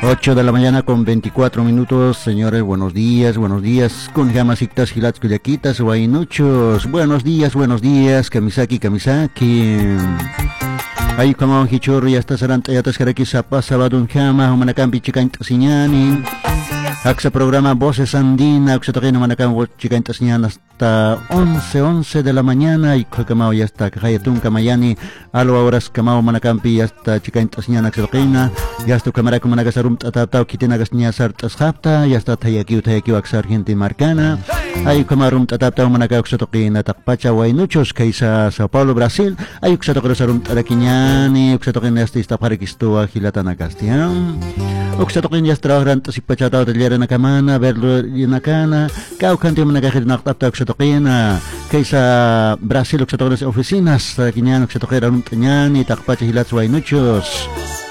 8 de la mañana con 24 minutos, señores, buenos días, con jamasitas, gilats, cuyaquitas, guainuchos, buenos días, kamisaki, ay, como hichurro, ya está saranta, ya te escaraki, sapa, sabadun jama, humanacampi, chica, intasiñani, Axa programa Voces Andina, Oxetoquino Manacam, chica intasiñana, hasta 11 de la mañana, y Cacamao ya está, Cajayatun, Camayani, Alo horas Camao Manacampi, ya está, chica intasiñana, Oxetoquina, ya está, Camaraco Managasarum, Tatatao, Kitina Gasnia Sartas Hapta, ya está, Tayakiu, Axar, Gente Marcana, ay, Camarum, Tatatao, Manaca, Oxetoquina, Takpacha, Guainuchos, Kaisa, Sao Paulo, Brasil, ay, Oxetoquerosarum, Taraquiñani, Oxetoquina, esta Parequistua, Gilatana Castian, Oxetoquina, ya está, Rantas y Pachatao, de na kamana verlo na kana kau kanti managahid na tapta oxetoquina kaysa Brasil oxetoquina oficinas kinyan oxetoquina runtanyan itakpacha hilats wainuchos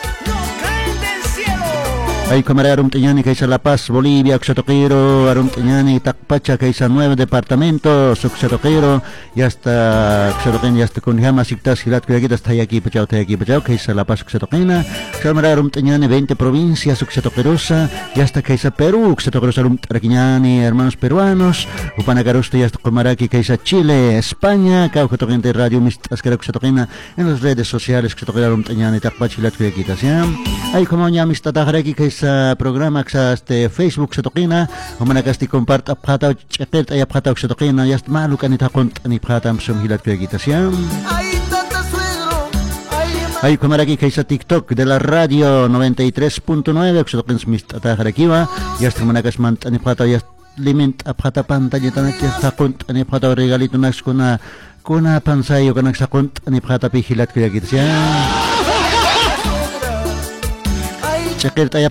ay camarada Arumteñani kaysa La Paz, Bolivia, Oxetoquero, Arumteñani, Takpacha, kaysa 9 departamentos, Oxetoquero, ya está, Oxetoquena, ya está con Jama, Sictas, Gilat, Cuyaquitas, Tayaki, Pachao, kaysa La Paz, Oxetoquena, camarada Arumteñani, 20 provincias, Oxetoquerosa, ya está kaysa Perú, Oxetoquerosa, Arumtaraquiñani, hermanos peruanos, Upanagarosta, ya está Comaraki, kaysa Chile, España, Oxetoquena, Radio Mistasquera, Oxetoquena, en las redes sociales, Oxetoquera, Arumteñani, Takpacha, Gilat, Cuyaquitas, ya, ay, como ya Mistatajaraki, kaysa programa sa Facebook sa Tokina humanagasti compart apata chepet ay apata sa Tokina yast malukan ita kont ani apata sum hilat kaya siya ay kumaragi kay sa TikTok de la radio 93.9 sa Tokins mistata harakiwa yast humanagas mant ani apata yast limit apata pantalla tanak yast kont ani apata regalito nas kuna pansayo kanak sa kont ani apata pihilat kaya siya Cekir